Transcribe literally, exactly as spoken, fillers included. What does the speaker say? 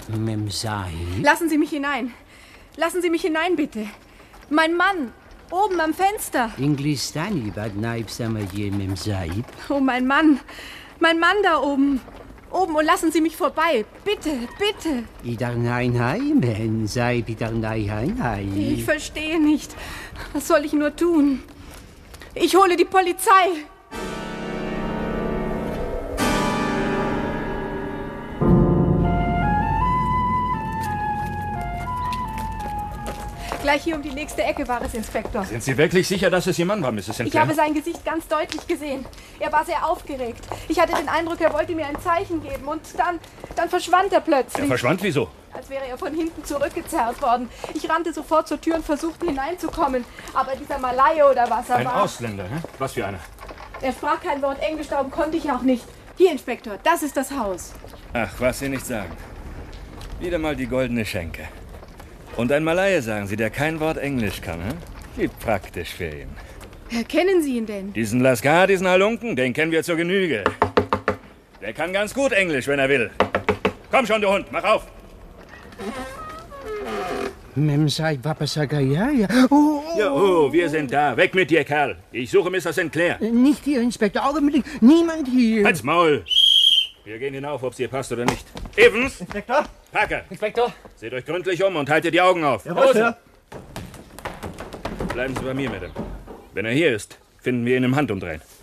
Mem Sahib? Lassen Sie mich hinein. Lassen Sie mich hinein, bitte. Mein Mann, oben am Fenster. Inglistani bad naib samaye Mem Sahib. Oh, mein Mann. Mein Mann da oben. Oben, und lassen Sie mich vorbei. Bitte, bitte. Idar nein hai, Mem Sahib, idar nein hai hai. Ich verstehe nicht. Was soll ich nur tun? Ich hole die Polizei. Gleich hier um die nächste Ecke war es, Inspektor. Sind Sie wirklich sicher, dass es Ihr Mann war, Misses Sinclair? Ich habe sein Gesicht ganz deutlich gesehen. Er war sehr aufgeregt. Ich hatte den Eindruck, er wollte mir ein Zeichen geben. Und dann, dann verschwand er plötzlich. Er verschwand? Wieso? Als wäre er von hinten zurückgezerrt worden. Ich rannte sofort zur Tür und versuchte hineinzukommen. Aber dieser Malaye oder was er Ein war... Ausländer, hä? Was für einer? Er sprach kein Wort Englisch, darum konnte ich auch nicht. Hier, Inspektor, das ist das Haus. Ach, was Sie nicht sagen. Wieder mal die goldene Schenke. Und ein Malaye, sagen Sie, der kein Wort Englisch kann, hä? Wie praktisch für ihn. Kennen Sie ihn denn? Diesen Lascar, diesen Halunken, den kennen wir zur Genüge. Der kann ganz gut Englisch, wenn er will. Komm schon, du Hund, mach auf! Mem Sahib, Papa Sagaya, ja. Oh, oh, Ja, oh, wir sind da. Weg mit dir, Kerl. Ich suche Mister Sinclair. Nicht hier, Inspektor, Augenblick. Niemand hier. Halt's Maul. Wir gehen hinauf, ob es ihr passt oder nicht. Evans! Inspektor? Parker! Inspektor? Seht euch gründlich um und haltet die Augen auf. Jawohl, Sir. Bleiben Sie bei mir, Madame. Wenn er hier ist, finden wir ihn im Handumdrehen.